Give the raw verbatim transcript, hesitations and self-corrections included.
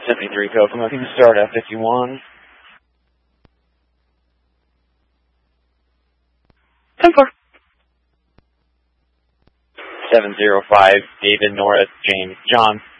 seventy-three Kokomo, can you start at fifty-one? ten four. seven zero five, David Norris, James, John.